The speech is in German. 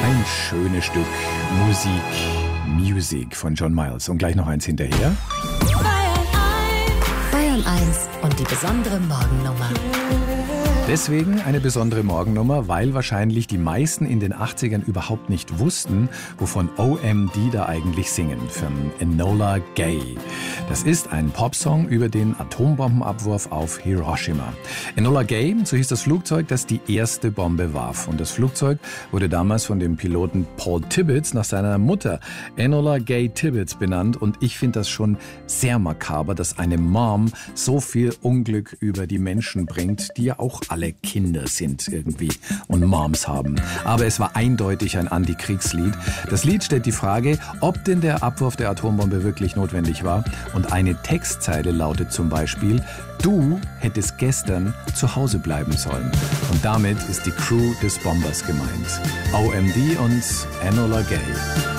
Ein schönes Stück Musik von John Miles. Und gleich noch eins hinterher. Bayern 1 und die besondere Morgennummer. Deswegen eine besondere Morgennummer, weil wahrscheinlich die meisten in den 80ern überhaupt nicht wussten, wovon OMD da eigentlich singen, von Enola Gay. Das ist ein Popsong über den Atombombenabwurf auf Hiroshima. Enola Gay, so hieß das Flugzeug, das die erste Bombe warf. Und das Flugzeug wurde damals von dem Piloten Paul Tibbets nach seiner Mutter Enola Gay Tibbets benannt. Und ich finde das schon sehr makaber, dass eine Mom so viel Unglück über die Menschen bringt, die ja auch alle Kinder sind irgendwie und Moms haben. Aber es war eindeutig ein Antikriegslied. Das Lied stellt die Frage, ob denn der Abwurf der Atombombe wirklich notwendig war. Und eine Textzeile lautet zum Beispiel: Du hättest gestern zu Hause bleiben sollen. Und damit ist die Crew des Bombers gemeint. OMD und Enola Gay.